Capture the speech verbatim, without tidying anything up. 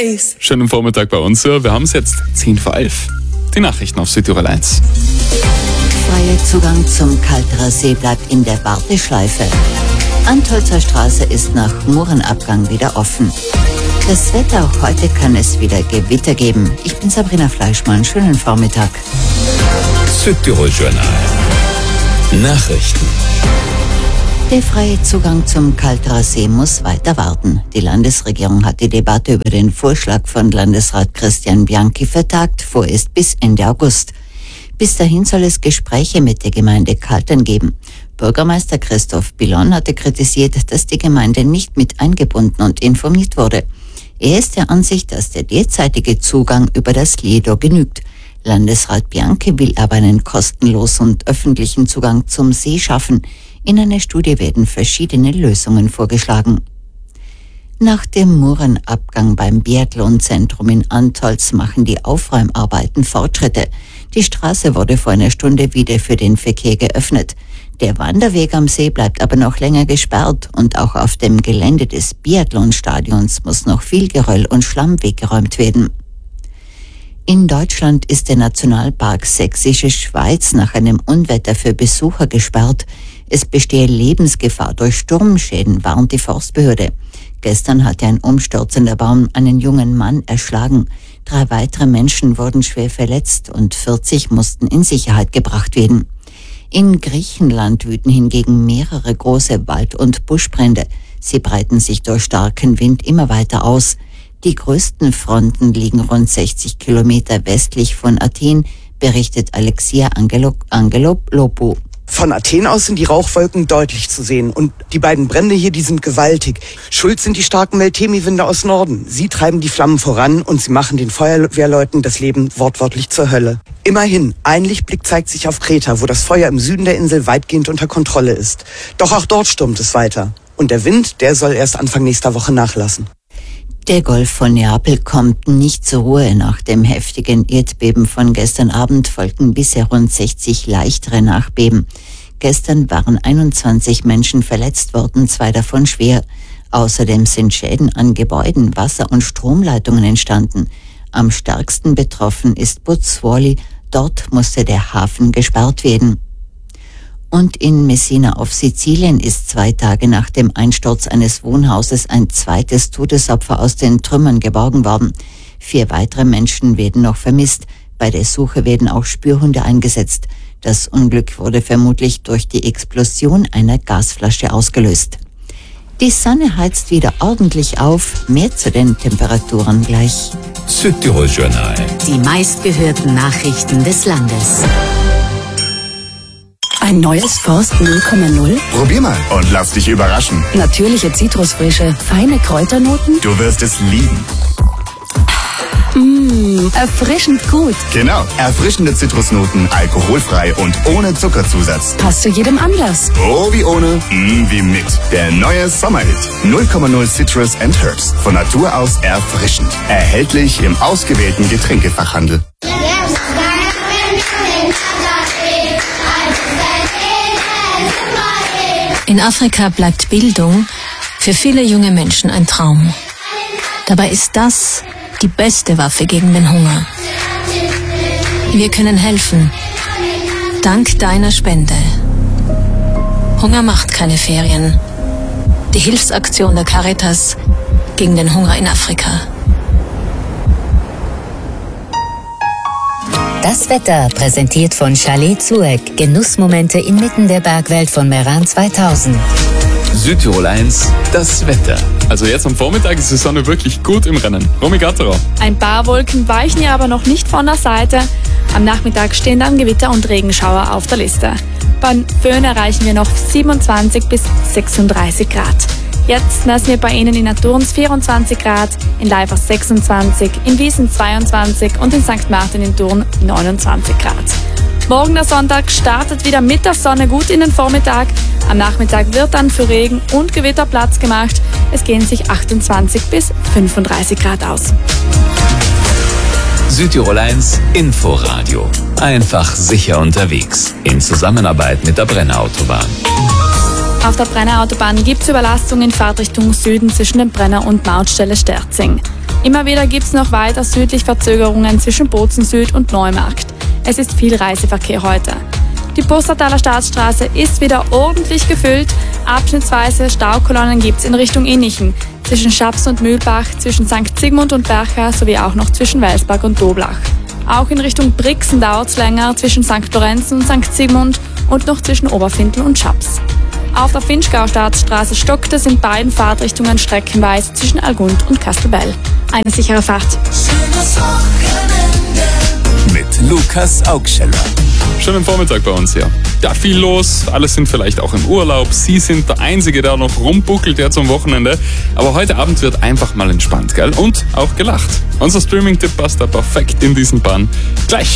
Days. Schönen Vormittag bei uns. Wir haben es jetzt zehn vor elf. Die Nachrichten auf Südtirol eins. Freier Zugang zum Kalterer See bleibt in der Warteschleife. Antolzer Straße ist nach Murenabgang wieder offen. Das Wetter, auch heute kann es wieder Gewitter geben. Ich bin Sabrina Fleischmann. Schönen Vormittag. Südtirol Journal. Nachrichten. Der freie Zugang zum Kalterer See muss weiter warten. Die Landesregierung hat die Debatte über den Vorschlag von Landesrat Christian Bianchi vertagt, vorerst bis Ende August. Bis dahin soll es Gespräche mit der Gemeinde Kaltern geben. Bürgermeister Christoph Billon hatte kritisiert, dass die Gemeinde nicht mit eingebunden und informiert wurde. Er ist der Ansicht, dass der derzeitige Zugang über das Lido genügt. Landesrat Bianchi will aber einen kostenlosen und öffentlichen Zugang zum See schaffen. In einer Studie werden verschiedene Lösungen vorgeschlagen. Nach dem Murenabgang beim Biathlonzentrum in Antolz machen die Aufräumarbeiten Fortschritte. Die Straße wurde vor einer Stunde wieder für den Verkehr geöffnet. Der Wanderweg am See bleibt aber noch länger gesperrt und auch auf dem Gelände des Biathlonstadions muss noch viel Geröll und Schlamm weggeräumt werden. In Deutschland ist der Nationalpark Sächsische Schweiz nach einem Unwetter für Besucher gesperrt. Es bestehe Lebensgefahr durch Sturmschäden, warnt die Forstbehörde. Gestern hatte ein umstürzender Baum einen jungen Mann erschlagen. Drei weitere Menschen wurden schwer verletzt und vierzig mussten in Sicherheit gebracht werden. In Griechenland wüten hingegen mehrere große Wald- und Buschbrände. Sie breiten sich durch starken Wind immer weiter aus. Die größten Fronten liegen rund sechzig Kilometer westlich von Athen, berichtet Alexia Angelopoulos. Von Athen aus sind die Rauchwolken deutlich zu sehen und die beiden Brände hier, die sind gewaltig. Schuld sind die starken Meltemi-Winde aus Norden. Sie treiben die Flammen voran und sie machen den Feuerwehrleuten das Leben wortwörtlich zur Hölle. Immerhin, ein Lichtblick zeigt sich auf Kreta, wo das Feuer im Süden der Insel weitgehend unter Kontrolle ist. Doch auch dort stürmt es weiter. Und der Wind, der soll erst Anfang nächster Woche nachlassen. Der Golf von Neapel kommt nicht zur Ruhe. Nach dem heftigen Erdbeben von gestern Abend folgten bisher rund sechzig leichtere Nachbeben. Gestern waren einundzwanzig Menschen verletzt worden, zwei davon schwer. Außerdem sind Schäden an Gebäuden, Wasser- und Stromleitungen entstanden. Am stärksten betroffen ist Pozzuoli. Dort musste der Hafen gesperrt werden. Und in Messina auf Sizilien ist zwei Tage nach dem Einsturz eines Wohnhauses ein zweites Todesopfer aus den Trümmern geborgen worden. Vier weitere Menschen werden noch vermisst. Bei der Suche werden auch Spürhunde eingesetzt. Das Unglück wurde vermutlich durch die Explosion einer Gasflasche ausgelöst. Die Sonne heizt wieder ordentlich auf. Mehr zu den Temperaturen gleich. Südtirol Journal. Die meistgehörten Nachrichten des Landes. Ein neues Forst null Komma null? Probier mal und lass dich überraschen. Natürliche Zitrusfrische, feine Kräuternoten? Du wirst es lieben. Mmh, erfrischend gut. Genau, erfrischende Zitrusnoten, alkoholfrei und ohne Zuckerzusatz. Passt zu jedem Anlass. Oh, wie ohne, mm, wie mit. Der neue Sommerhit. null Komma null Citrus and Herbs. Von Natur aus erfrischend. Erhältlich im ausgewählten Getränkefachhandel. In Afrika bleibt Bildung für viele junge Menschen ein Traum. Dabei ist das die beste Waffe gegen den Hunger. Wir können helfen. Dank deiner Spende. Hunger macht keine Ferien. Die Hilfsaktion der Caritas gegen den Hunger in Afrika. Das Wetter präsentiert von Chalet Zueck. Genussmomente inmitten der Bergwelt von Meran zweitausend. Südtirol eins, das Wetter. Also jetzt am Vormittag ist die Sonne wirklich gut im Rennen. Romy Gatterer. Ein paar Wolken weichen ja aber noch nicht von der Seite. Am Nachmittag stehen dann Gewitter und Regenschauer auf der Liste. Beim Föhn erreichen wir noch siebenundzwanzig bis sechsunddreißig Grad. Jetzt messen wir bei Ihnen in Naturns vierundzwanzig Grad, in Leifers sechsundzwanzig, in Wiesen zweiundzwanzig und in Sankt Martin in Thurn neunundzwanzig Grad. Morgen der Sonntag startet wieder mit der Sonne gut in den Vormittag. Am Nachmittag wird dann für Regen und Gewitter Platz gemacht. Es gehen sich achtundzwanzig bis fünfunddreißig Grad aus. Südtirol eins Inforadio. Einfach sicher unterwegs. In Zusammenarbeit mit der Brenner Autobahn. Auf der Brenner Autobahn gibt es Überlastungen in Fahrtrichtung Süden zwischen dem Brenner und Mautstelle Sterzing. Immer wieder gibt es noch weiter südlich Verzögerungen zwischen Bozen Süd und Neumarkt. Es ist viel Reiseverkehr heute. Die Pustertaler Staatsstraße ist wieder ordentlich gefüllt. Abschnittsweise Staukolonnen gibt es in Richtung Innichen, zwischen Schaps und Mühlbach, zwischen Sankt Sigmund und Bercha sowie auch noch zwischen Welsberg und Doblach. Auch in Richtung Brixen dauert es länger, zwischen Sankt Lorenz und Sankt Sigmund und noch zwischen Oberfindl und Schaps. Auf der Finchgau-Staatsstraße stockt es in beiden Fahrtrichtungen streckenweise zwischen Algund und Kastelbell. Eine sichere Fahrt. Mit Lukas Augscheller. Schönen Vormittag bei uns hier. Ja, viel los, alle sind vielleicht auch im Urlaub. Sie sind der Einzige, der noch rumbuckelt jetzt am Wochenende. Aber heute Abend wird einfach mal entspannt, gell? Und auch gelacht. Unser Streaming-Tipp passt da perfekt in diesen Bann. Gleich.